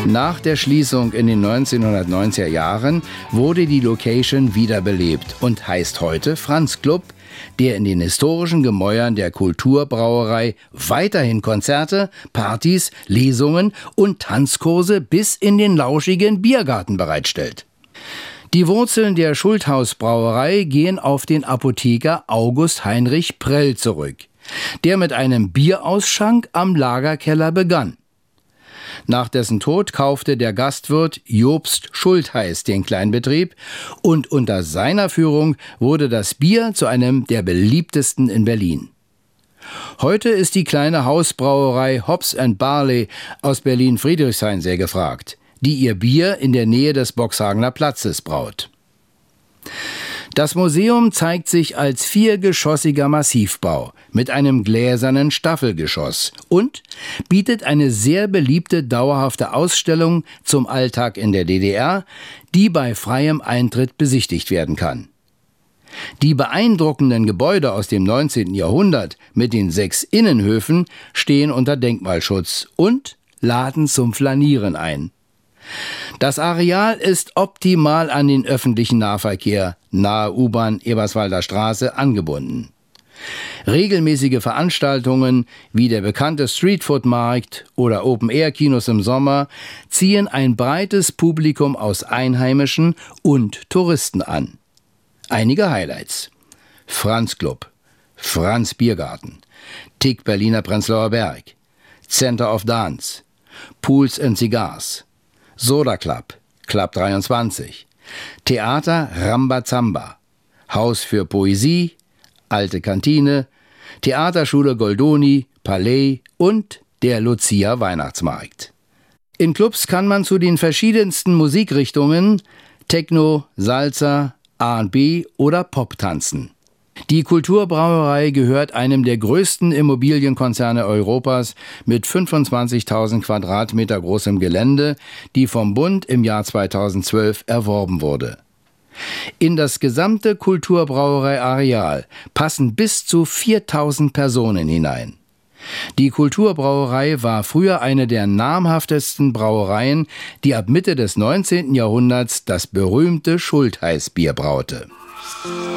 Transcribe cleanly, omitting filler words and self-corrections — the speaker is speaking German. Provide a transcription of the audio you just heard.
Nach der Schließung in den 1990er Jahren wurde die Location wiederbelebt und heißt heute Franz Club, der in den historischen Gemäuern der Kulturbrauerei weiterhin Konzerte, Partys, Lesungen und Tanzkurse bis in den lauschigen Biergarten bereitstellt. Die Wurzeln der Schulthaus-Brauerei gehen auf den Apotheker August Heinrich Prell zurück, der mit einem Bierausschank am Lagerkeller begann. Nach dessen Tod kaufte der Gastwirt Jobst Schultheiß den Kleinbetrieb und unter seiner Führung wurde das Bier zu einem der beliebtesten in Berlin. Heute ist die kleine Hausbrauerei Hops & Barley aus Berlin-Friedrichshain sehr gefragt, die ihr Bier in der Nähe des Boxhagener Platzes braut. Das Museum zeigt sich als viergeschossiger Massivbau mit einem gläsernen Staffelgeschoss und bietet eine sehr beliebte dauerhafte Ausstellung zum Alltag in der DDR, die bei freiem Eintritt besichtigt werden kann. Die beeindruckenden Gebäude aus dem 19. Jahrhundert mit den 6 Innenhöfen stehen unter Denkmalschutz und laden zum Flanieren ein. Das Areal ist optimal an den öffentlichen Nahverkehr nahe U-Bahn Eberswalder Straße angebunden. Regelmäßige Veranstaltungen wie der bekannte Streetfood-Markt oder Open-Air-Kinos im Sommer ziehen ein breites Publikum aus Einheimischen und Touristen an. Einige Highlights: Franz Club, Franz Biergarten, Tick Berliner Prenzlauer Berg, Center of Dance, Pools & Cigars, Soda Club, Club 23, Theater Rambazamba, Haus für Poesie, Alte Kantine, Theaterschule Goldoni, Palais und der Lucia Weihnachtsmarkt. In Clubs kann man zu den verschiedensten Musikrichtungen Techno, Salsa, R&B oder Pop tanzen. Die Kulturbrauerei gehört einem der größten Immobilienkonzerne Europas mit 25.000 Quadratmeter großem Gelände, die vom Bund im Jahr 2012 erworben wurde. In das gesamte Kulturbrauerei-Areal passen bis zu 4.000 Personen hinein. Die Kulturbrauerei war früher eine der namhaftesten Brauereien, die ab Mitte des 19. Jahrhunderts das berühmte Schultheiß-Bier braute.